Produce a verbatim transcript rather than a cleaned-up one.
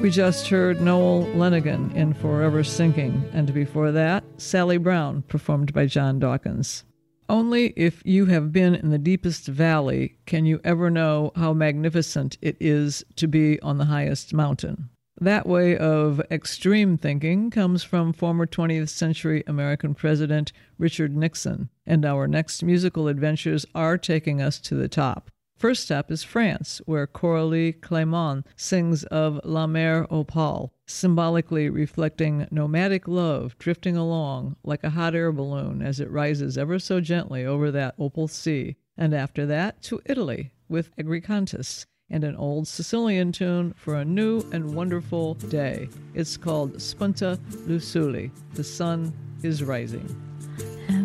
We just heard Noel Lenigan in Forever Sinking, and before that, Sally Brown, performed by John Dawkins. Only if you have been in the deepest valley can you ever know how magnificent it is to be on the highest mountain. That way of extreme thinking comes from former twentieth century American President Richard Nixon, and our next musical adventures are taking us to the top. First stop is France, where Coralie Clément sings of La Mer Opale, symbolically reflecting nomadic love drifting along like a hot air balloon as it rises ever so gently over that opal sea. And after that, to Italy with Agricantus and an old Sicilian tune for a new and wonderful day. It's called Spunta Lusuli, the sun is rising.